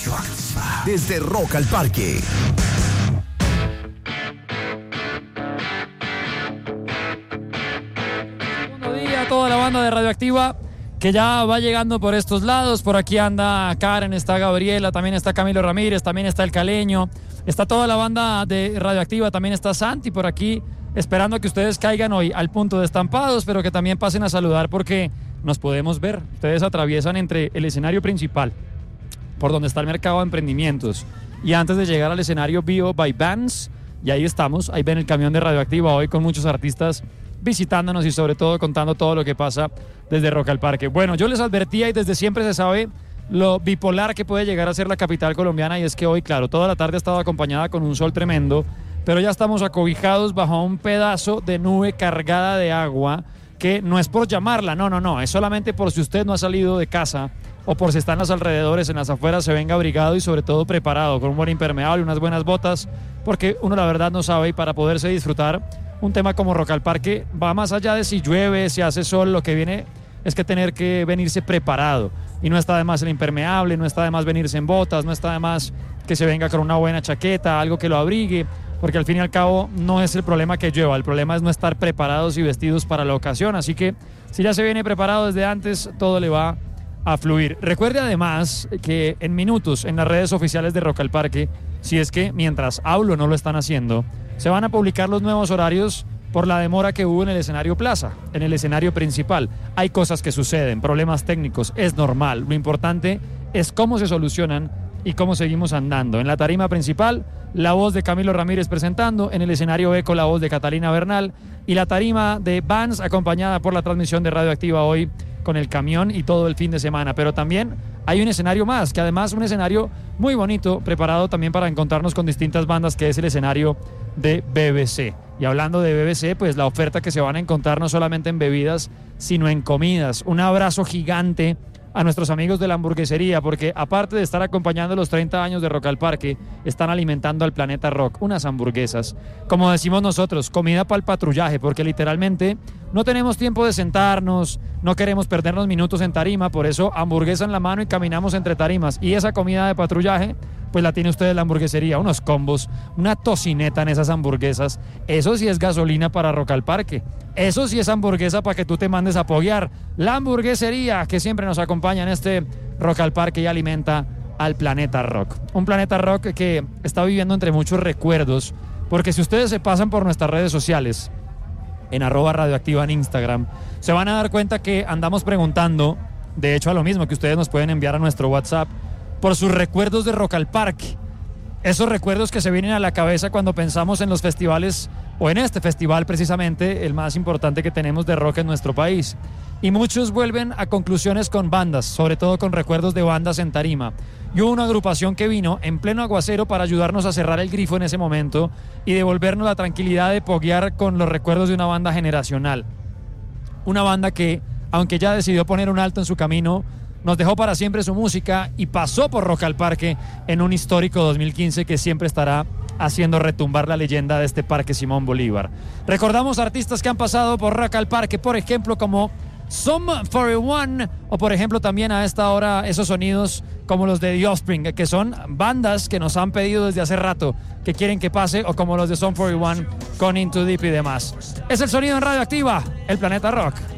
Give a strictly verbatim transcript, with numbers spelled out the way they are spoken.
Desde Rock al Parque. Segundo día, toda la banda de Radioactiva que ya va llegando por estos lados. Por aquí anda Karen, está Gabriela, también está Camilo Ramírez, también está El Caleño, está toda la banda de Radioactiva, también está Santi por aquí, esperando a que ustedes caigan hoy al punto de estampados, pero que también pasen a saludar porque nos podemos ver. Ustedes atraviesan entre el escenario principal, por donde está el mercado de emprendimientos, y antes de llegar al escenario Bio by Bands, y ahí estamos, ahí ven el camión de Radioactiva hoy con muchos artistas visitándonos y sobre todo contando todo lo que pasa desde Rock al Parque. Bueno, yo les advertía y desde siempre se sabe lo bipolar que puede llegar a ser la capital colombiana, y es que hoy, claro, toda la tarde ha estado acompañada con un sol tremendo, pero ya estamos acobijados bajo un pedazo de nube cargada de agua que no es por llamarla, no, no, no, es solamente por si usted no ha salido de casa o por si está en los alrededores, en las afueras, se venga abrigado y sobre todo preparado con un buen impermeable, unas buenas botas, porque uno la verdad no sabe, y para poderse disfrutar un tema como Rock al Parque va más allá de si llueve, si hace sol, lo que viene es que tener que venirse preparado, y no está de más el impermeable, no está de más venirse en botas, no está de más que se venga con una buena chaqueta, algo que lo abrigue, porque al fin y al cabo no es el problema que llueva, el problema es no estar preparados y vestidos para la ocasión, así que si ya se viene preparado desde antes, todo le va a fluir. Recuerde además que en minutos en las redes oficiales de Rock al Parque, si es que mientras hablo no lo están haciendo, se van a publicar los nuevos horarios por la demora que hubo en el escenario Plaza, en el escenario principal. Hay cosas que suceden, problemas técnicos, es normal. Lo importante es cómo se solucionan y cómo seguimos andando. En la tarima principal, la voz de Camilo Ramírez presentando, en el escenario Eco la voz de Catalina Bernal, y la tarima de Vans acompañada por la transmisión de Radioactiva hoy con el camión y todo el fin de semana. Pero también hay un escenario más, que además un escenario muy bonito, preparado también para encontrarnos con distintas bandas, que es el escenario de B B C. Y hablando de B B C, pues la oferta que se van a encontrar no solamente en bebidas, sino en comidas. Un abrazo gigante a nuestros amigos de la hamburguesería, porque aparte de estar acompañando los treinta años de Rock al Parque, están alimentando al planeta rock. Unas hamburguesas, como decimos nosotros, comida para el patrullaje, porque literalmente no tenemos tiempo de sentarnos, no queremos perdernos minutos en tarima, por eso hamburguesa en la mano y caminamos entre tarimas. Y esa comida de patrullaje, pues la tiene usted en la hamburguesería, unos combos, una tocineta en esas hamburguesas. Eso sí es gasolina para Rock al Parque. Eso sí es hamburguesa para que tú te mandes a poguear. La hamburguesería que siempre nos acompaña en este Rock al Parque y alimenta al planeta rock. Un planeta rock que está viviendo entre muchos recuerdos, porque si ustedes se pasan por nuestras redes sociales, en arroba radioactiva en Instagram, se van a dar cuenta que andamos preguntando, de hecho a lo mismo que ustedes nos pueden enviar a nuestro WhatsApp, por sus recuerdos de Rock al Parque. Esos recuerdos que se vienen a la cabeza cuando pensamos en los festivales, o en este festival precisamente, el más importante que tenemos de rock en nuestro país. Y muchos vuelven a conclusiones con bandas, sobre todo con recuerdos de bandas en tarima. Y hubo una agrupación que vino en pleno aguacero para ayudarnos a cerrar el grifo en ese momento y devolvernos la tranquilidad de poguear con los recuerdos de una banda generacional. Una banda que, aunque ya decidió poner un alto en su camino, nos dejó para siempre su música y pasó por Rock al Parque en un histórico dos mil quince que siempre estará haciendo retumbar la leyenda de este Parque Simón Bolívar. Recordamos artistas que han pasado por Rock al Parque, por ejemplo como Sum cuarenta y uno, o por ejemplo también a esta hora esos sonidos como los de The Offspring, que son bandas que nos han pedido desde hace rato que quieren que pase, o como los de Sum cuarenta y uno con Into Deep y demás. Es el sonido en Radioactiva, el planeta rock.